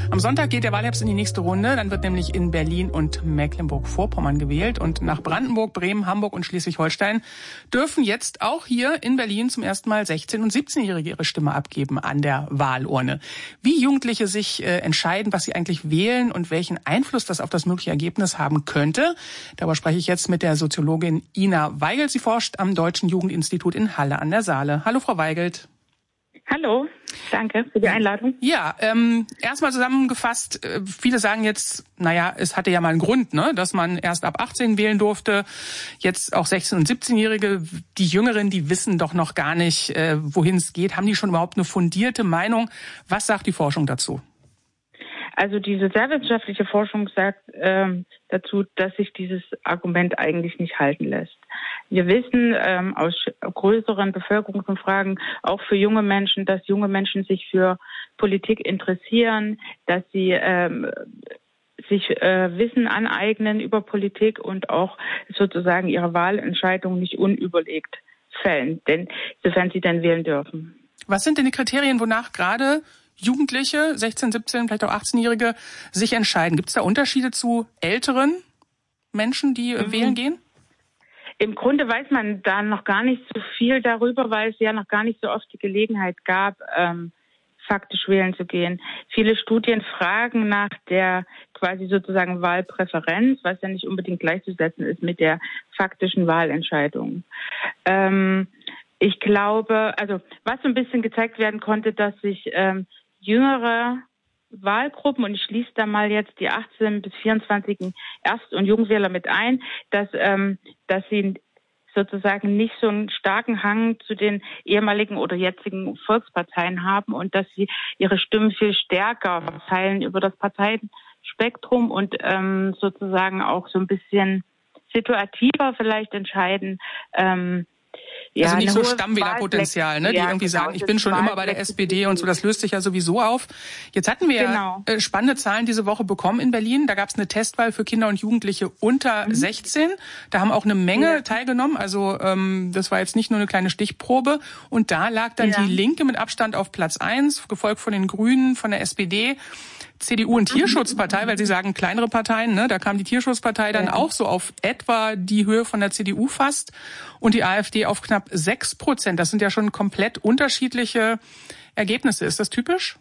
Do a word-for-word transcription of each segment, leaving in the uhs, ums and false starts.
Am Sonntag geht der Wahlherbst in die nächste Runde. Dann wird nämlich in Berlin und Mecklenburg-Vorpommern gewählt. Und nach Brandenburg, Bremen, Hamburg und Schleswig-Holstein dürfen jetzt auch hier in Berlin zum ersten Mal sechzehn- und siebzehnjährige ihre Stimme abgeben an der Wahlurne. Wie Jugendliche sich äh, entscheiden, was sie eigentlich wählen und welchen Einfluss das auf das mögliche Ergebnis haben könnte, darüber spreche ich jetzt mit der Soziologin Ina Weigelt. Sie forscht am Deutschen Jugendinstitut in Halle an der Saale. Hallo, Frau Weigelt. Hallo, danke für die Einladung. Ja, ähm, erstmal zusammengefasst, äh, viele sagen jetzt, naja, es hatte ja mal einen Grund, ne, dass man erst ab achtzehn wählen durfte. Jetzt auch sechzehn- und siebzehnjährige, die Jüngeren, die wissen doch noch gar nicht, äh, wohin es geht. Haben die schon überhaupt eine fundierte Meinung? Was sagt die Forschung dazu? Also die sozialwissenschaftliche Forschung sagt ähm, dazu, dass sich dieses Argument eigentlich nicht halten lässt. Wir wissen ähm, aus größeren Bevölkerungsumfragen, auch für junge Menschen, dass junge Menschen sich für Politik interessieren, dass sie ähm, sich äh, Wissen aneignen über Politik und auch sozusagen ihre Wahlentscheidung nicht unüberlegt fällen, denn sofern sie dann wählen dürfen. Was sind denn die Kriterien, wonach gerade Jugendliche, sechzehn, siebzehn, vielleicht auch achtzehnjährige, sich entscheiden? Gibt es da Unterschiede zu älteren Menschen, die mhm. wählen gehen? Im Grunde weiß man da noch gar nicht so viel darüber, weil es ja noch gar nicht so oft die Gelegenheit gab, ähm, faktisch wählen zu gehen. Viele Studien fragen nach der quasi sozusagen Wahlpräferenz, was ja nicht unbedingt gleichzusetzen ist mit der faktischen Wahlentscheidung. Ähm, ich glaube, also was so ein bisschen gezeigt werden konnte, dass sich ähm, jüngere Wahlgruppen, und ich schließe da mal jetzt die achtzehn- bis vierundzwanzigjährigen Erst- und Jungwähler mit ein, dass, ähm, dass sie sozusagen nicht so einen starken Hang zu den ehemaligen oder jetzigen Volksparteien haben und dass sie ihre Stimmen viel stärker verteilen über das Parteienspektrum und ähm, sozusagen auch so ein bisschen situativer vielleicht entscheiden. Ähm, Ja, also nicht so hohe Stammwählerpotenzial, ne? Die ja, irgendwie genau, sagen, ich bin schon immer bei der S P D und so, das löst sich ja sowieso auf. Jetzt hatten wir genau. ja spannende Zahlen diese Woche bekommen in Berlin. Da gab es eine Testwahl für Kinder und Jugendliche unter mhm. sechzehn. Da haben auch eine Menge ja. teilgenommen. Also ähm, das war jetzt nicht nur eine kleine Stichprobe. Und da lag dann ja. die Linke mit Abstand auf Platz eins, gefolgt von den Grünen, von der S P D. C D U und Tierschutzpartei, weil Sie sagen kleinere Parteien, ne? Da kam die Tierschutzpartei dann ja. auch so auf etwa die Höhe von der C D U fast und die AfD auf knapp sechs Prozent. Das sind ja schon komplett unterschiedliche Ergebnisse. Ist das typisch?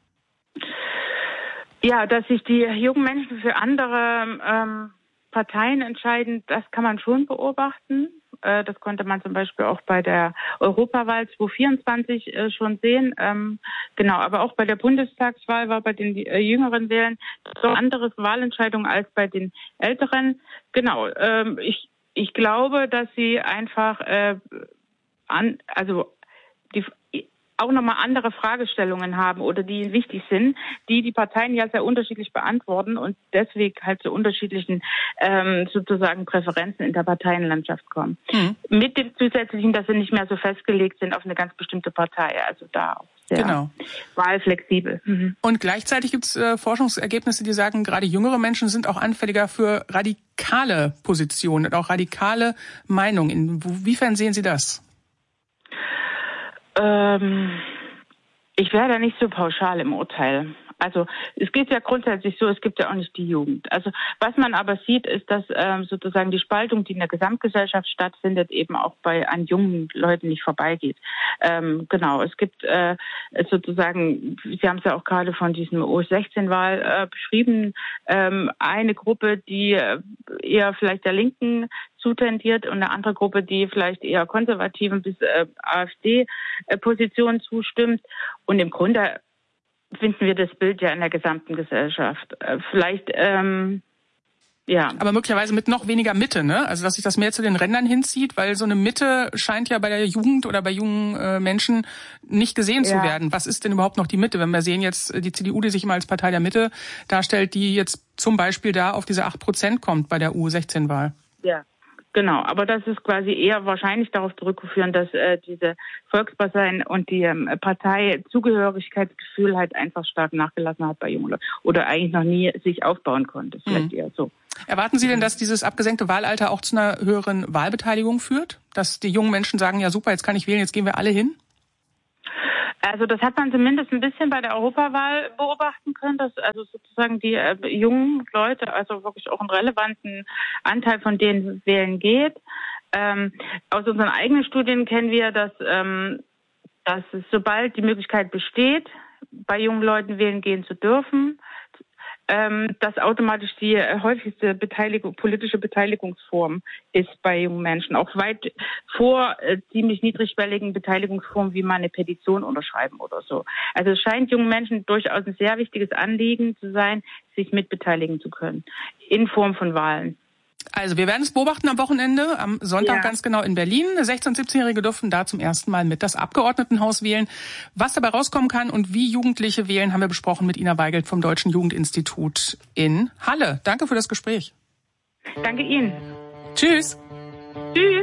Ja, dass sich die jungen Menschen für andere ähm, Parteien entscheiden, das kann man schon beobachten. Äh, das konnte man zum Beispiel auch bei der Europawahl zweitausendvierundzwanzig äh, schon sehen. Ähm, genau, aber auch bei der Bundestagswahl war bei den äh, jüngeren Wählern so eine andere Wahlentscheidung als bei den älteren. Genau, ähm, ich ich glaube, dass sie einfach äh, an, also die auch nochmal andere Fragestellungen haben oder die wichtig sind, die die Parteien ja sehr unterschiedlich beantworten und deswegen halt zu unterschiedlichen ähm, sozusagen Präferenzen in der Parteienlandschaft kommen. Mhm. Mit dem zusätzlichen, dass sie nicht mehr so festgelegt sind auf eine ganz bestimmte Partei, also da auch sehr genau. wahlflexibel. Mhm. Und gleichzeitig gibt es äh, Forschungsergebnisse, die sagen, gerade jüngere Menschen sind auch anfälliger für radikale Positionen und auch radikale Meinungen. Inwiefern sehen Sie das? Ähm, ich wäre da nicht so pauschal im Urteil. Also es geht ja grundsätzlich so, es gibt ja auch nicht die Jugend. Also was man aber sieht, ist, dass ähm, sozusagen die Spaltung, die in der Gesamtgesellschaft stattfindet, eben auch bei an jungen Leuten nicht vorbeigeht. Ähm, genau, es gibt äh, sozusagen, Sie haben es ja auch gerade von diesem U sechzehn-Wahl äh, beschrieben, ähm, eine Gruppe, die äh, eher vielleicht der Linken zutendiert und eine andere Gruppe, die vielleicht eher konservativen bis äh, AfD-Positionen zustimmt. Und im Grunde finden wir das Bild ja in der gesamten Gesellschaft. Äh, vielleicht, ähm, ja. Aber möglicherweise mit noch weniger Mitte, ne? Also, dass sich das mehr zu den Rändern hinzieht, weil so eine Mitte scheint ja bei der Jugend oder bei jungen äh, Menschen nicht gesehen ja. zu werden. Was ist denn überhaupt noch die Mitte? Wenn wir sehen jetzt die C D U, die sich immer als Partei der Mitte darstellt, die jetzt zum Beispiel da auf diese acht Prozent kommt bei der U sechzehn-Wahl. Ja. Genau, aber das ist quasi eher wahrscheinlich darauf zurückzuführen, dass äh, diese Volksparteien und die ähm, Parteizugehörigkeitsgefühl halt einfach stark nachgelassen hat bei jungen Leuten oder eigentlich noch nie sich aufbauen konnte. Vielleicht mhm. eher so. Erwarten Sie denn, dass dieses abgesenkte Wahlalter auch zu einer höheren Wahlbeteiligung führt? Dass die jungen Menschen sagen, ja super, jetzt kann ich wählen, jetzt gehen wir alle hin? Also das hat man zumindest ein bisschen bei der Europawahl beobachten können, dass also sozusagen die äh, jungen Leute, also wirklich auch einen relevanten Anteil von denen wählen geht. Ähm, aus unseren eigenen Studien kennen wir, dass, ähm, dass es, sobald die Möglichkeit besteht, bei jungen Leuten wählen gehen zu dürfen, ähm, das automatisch die häufigste Beteiligung, politische Beteiligungsform ist bei jungen Menschen. Auch weit vor äh, ziemlich niedrigschwelligen Beteiligungsformen wie mal eine Petition unterschreiben oder so. Also es scheint jungen Menschen durchaus ein sehr wichtiges Anliegen zu sein, sich mitbeteiligen zu können. In Form von Wahlen. Also wir werden es beobachten am Wochenende, am Sonntag ja. ganz genau in Berlin. sechzehn- und siebzehnjährige dürfen da zum ersten Mal mit das Abgeordnetenhaus wählen. Was dabei rauskommen kann und wie Jugendliche wählen, haben wir besprochen mit Ina Weigelt vom Deutschen Jugendinstitut in Halle. Danke für das Gespräch. Danke Ihnen. Tschüss. Tschüss.